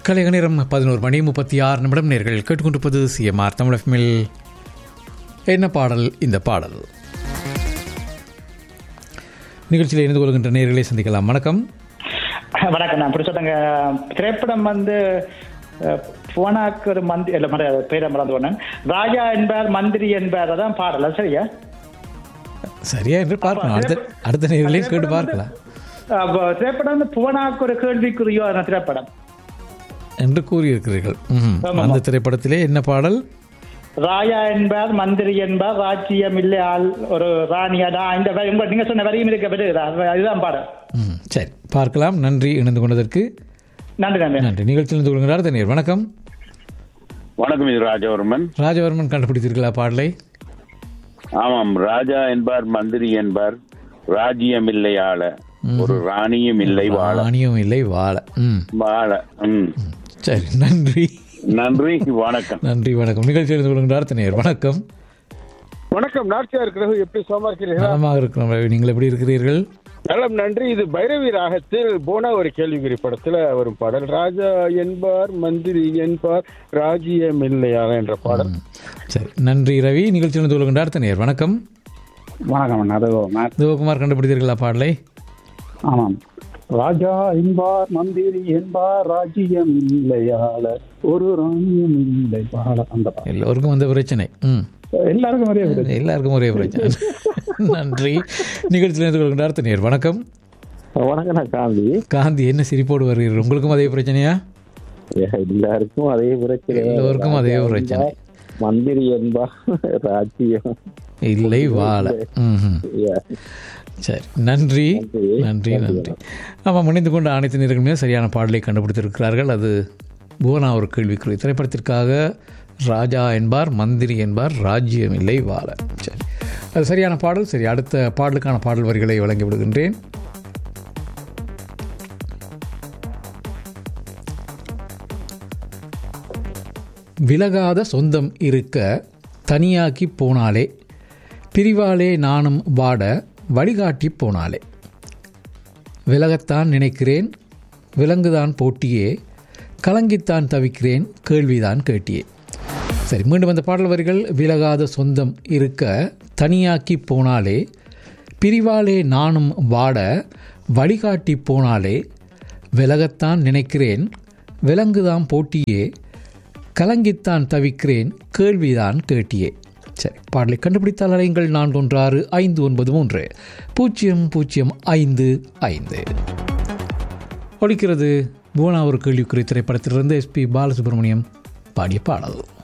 கலைக நேரம் 11:36 நேர்கள் கேட்டுக்கொண்டிருப்பது சிஎம்ஆர் தமிழ் எஃப்எம்மில் என்ன பாடல் இந்த பாடல் நிகழ்ச்சியில் இணைந்து கொள்கின்ற நேர்களை சந்திக்கலாம். வணக்கம். வணக்கம். நான் பிடிச்சதாங்க திரைப்படம் போனாக்கு ஒரு மந்திரி இல்ல பேரை மறந்து போனேன். ராஜா என்பார் மந்திரி என்பார் அதான் பாடல. சரியா சரியா என்று பார்க்கலாம். அடுத்த நேர்களையும் கேட்டு பார்க்கலாம். திரைப்படம் புவனாக்கு ஒரு கேள்விக்குறியான திரைப்படம் என்று கூறியிருக்கிறீர்கள். அந்த திரைப்படத்திலே என்ன பாடல்? ராஜா என்பார் மந்திரி என்பார் ராஜ்யம் இல்லை ஆள் ஒரு ராணியாடா இந்த நீங்க சொன்ன வரையும் இருக்க இதுதான் பாடல். சரி பார்க்கலாம். நன்றி இணைந்து கொண்டதற்கு. நன்றி நன்றி நன்றி. நிகழ்ச்சியில் இருந்து கொள்கிறார் தனியார். வணக்கம். வணக்கம். இது ராஜவர்மன். ராஜவர்மன் கண்டுபிடித்தீர்களா பாடலை? ஆமாம். ராஜா என்பார் மந்திரி என்பார் ராஜ்யம் இல்லை ஆள ஒரு ராணியும் இல்லை வாழ. ராணியும் இல்லை வாழ. வாழ. சரி நன்றி. நன்றி. வணக்கம். நன்றி வணக்கம். நிகழ்ச்சியில் இருந்து கொள்கிறார் தனியார். வணக்கம். வணக்கம். நாட்டியா இருக்கிறது. எப்படி சோமா இருக்கிறீர்கள்? நலமாக இருக்கிறோம். நீங்கள் எப்படி இருக்கிறீர்கள்? நலம் நன்றி. இது பைரவி ராகத்தில் போனா ஒரு கேள்விக்குறி படத்துல வரும் பாடல். ராஜா என்பார் மந்திரி என்பார் ராஜ்யம் இல்லையா என்ற பாடல். சரி நன்றி ரவி. நிகழ்ச்சியில் இருந்து கொள்கின்றார் தனியார். வணக்கம். வணக்கம். தேவகுமார் கண்டுபிடித்தீர்களா பாடலை? ஆமாம். ராஜா என்பார் மந்திரி என்பார் ராஜ்யம் இல்லையால ஒரு ராணியம் இல்லை பாட. அந்த எல்லோருக்கும் அந்த பிரச்சனை. எல்லாருக்கும் ஒரே பிரச்சனை. நன்றி. நிகழ்ச்சியில் இருந்து கொள்கின்றார் தனியார். வணக்கம். வணக்கம். காந்தி. காந்தி என்ன சிரிப்போடு வருகிறீர்கள்? உங்களுக்கும் அதே பிரச்சனையா? எல்லாருக்கும் அதே பிரச்சனை. எல்லோருக்கும் அதே பிரச்சனை. மந்திரி என்பார் ராஜ்யம் இல்லை வாழ. சரி நன்றி நன்றி நன்றி. ஆமாம், இணைந்து கொண்ட அனைத்து நேர்களுமே சரியான பாடலை கண்டுபிடித்திருக்கிறார்கள். அது புவனா ஒரு கேள்விக்குறி திரைப்படத்திற்காக ராஜா என்பார் மந்திரி என்பார் ராஜ்யம் இல்லை வாழ. சரி, அது சரியான பாடல். சரி, அடுத்த பாடலுக்கான பாடல் வரிகளை வழங்கி விடுகின்றேன். விலகாத சொந்தம் இருக்க தனியாக்கி போனாலே பிரிவாலே நானும் வாட வழிகாட்டி போனாலே விலகத்தான் நினைக்கிறேன் விலங்குதான் போட்டியே கலங்கித்தான் தவிக்கிறேன் கேள்விதான் கேட்டியே. சரி, மீண்டும் அந்த பாடல் வரிகள். விலகாத சொந்தம் இருக்க தனியாக்கி போனாலே பிரிவாலே நானும் வாட வழிகாட்டி போனாலே விலகத்தான் நினைக்கிறேன் விலங்குதான் போட்டியே கலங்கித்தான் தவிக்கிறேன் கேள்விதான் கேட்டியே. சரி, பாடலை கண்டுபிடித்தால் அலைங்கள் 41650055. ஒலிக்கிறது புவனா ஒரு கேள்விக்குறி திரைப்படத்திலிருந்து எஸ்பி பாலசுப்ரமணியம் பாடிய பாடல்.